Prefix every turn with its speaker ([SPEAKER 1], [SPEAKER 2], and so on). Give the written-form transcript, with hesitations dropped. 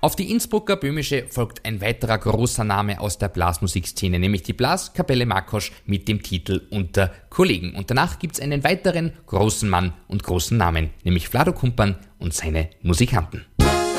[SPEAKER 1] Auf die Innsbrucker Böhmische folgt ein weiterer großer Name aus der Blasmusikszene, nämlich die Blaskapelle Makosch mit dem Titel Unter Kollegen. Und danach gibt's einen weiteren großen Mann und großen Namen, nämlich Vlado Kumpan und seine Musikanten.